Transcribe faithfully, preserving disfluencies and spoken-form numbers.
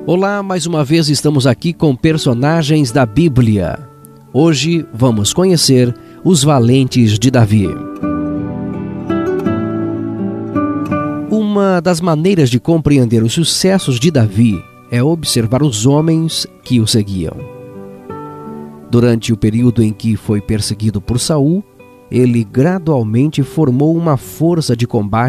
Olá, mais uma vez estamos aqui com personagens da Bíblia. Hoje vamos conhecer os valentes de Davi. Uma das maneiras de compreender os sucessos de Davi é observar os homens que o seguiam. Durante o período em que foi perseguido por Saul, ele gradualmente formou uma força de combate